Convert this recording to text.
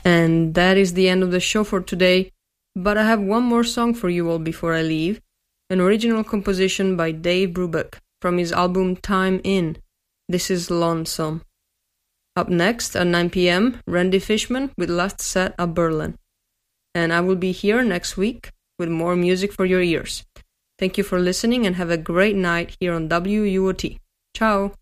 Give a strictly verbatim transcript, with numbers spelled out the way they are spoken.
And that is the end of the show for today, but I have one more song for you all before I leave, an original composition by Dave Brubeck from his album Time In. This is Lonesome. Up next at nine p.m, Randy Fishman with Last Set at Berlin. And I will be here next week with more music for your ears. Thank you for listening and have a great night here on W U O T. Ciao!